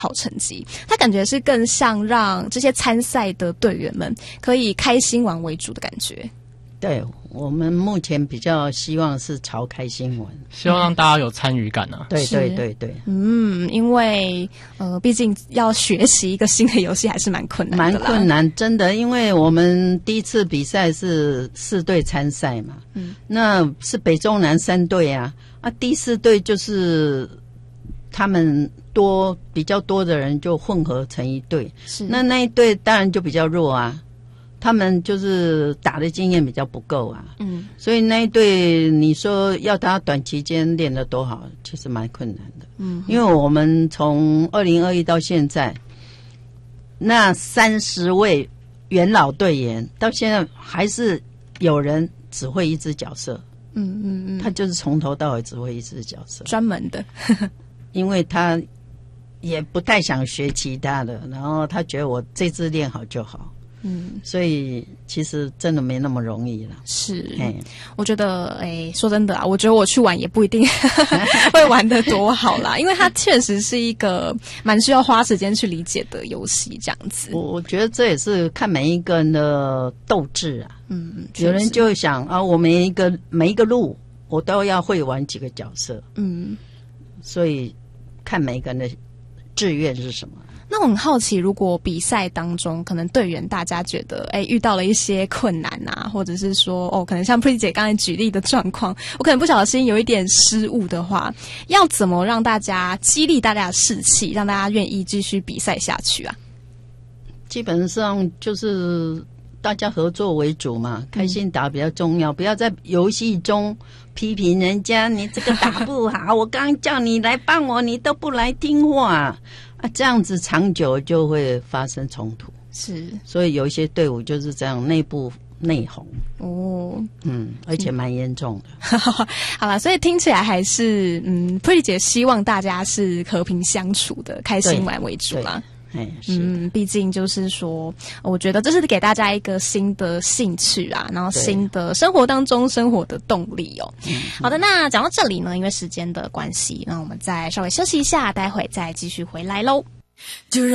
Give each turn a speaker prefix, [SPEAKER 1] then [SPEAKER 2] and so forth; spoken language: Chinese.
[SPEAKER 1] 好成绩，他感觉是更像让这些参赛的队员们可以开心玩为主的感觉。
[SPEAKER 2] 对，我们目前比较希望是朝开心玩，
[SPEAKER 3] 希望让大家有参与感啊。
[SPEAKER 2] 对对对对，
[SPEAKER 1] 因为毕竟要学习一个新的游戏还是蛮困难的啦，
[SPEAKER 2] 蛮困难，真的，因为我们第一次比赛是4队参赛嘛，那是北中南3队啊，第4队就是他们比较多的人就混合成一队，是那一队当然就比较弱啊。他们就是打的经验比较不够啊，所以那一队你说要他短期间练得多好，其实蛮困难的，因为我们从2021到现在，那30位元老队员到现在还是有人只会一支角色，他就是从头到尾只会一支角色，
[SPEAKER 1] 专门的，
[SPEAKER 2] 因为他也不太想学其他的，然后他觉得我这支练好就好。所以其实真的没那么容易了。是，
[SPEAKER 1] 我觉得，说真的啊，我觉得我去玩也不一定会玩得多好啦，因为它确实是一个蛮需要花时间去理解的游戏，这样子。
[SPEAKER 2] 我觉得这也是看每一个人的斗志啊。有人就想啊，我每一个路我都要会玩几个角色。所以看每一个人的志愿是什么。
[SPEAKER 1] 那我很好奇，如果比赛当中可能队员大家觉得遇到了一些困难啊，或者是说可能像 Pretty 姐刚才举例的状况，我可能不小心有一点失误的话，要怎么让大家激励大家的士气，让大家愿意继续比赛下去啊？
[SPEAKER 2] 基本上就是大家合作为主嘛，开心打比较重要，不要在游戏中批评人家你这个打不好我刚叫你来帮我你都不来听话这样子长久就会发生冲突。是，所以有一些队伍就是这样内部内讧而且蛮严重的。
[SPEAKER 1] 好啦，所以听起来还是Pretty 姐希望大家是和平相处的，开心玩为主啦。毕竟就是说，我觉得这是给大家一个新的兴趣啊，然后新的生活当中生活的动力哦。好的，那讲到这里呢，因为时间的关系，那我们再稍微休息一下，待会再继续回来咯。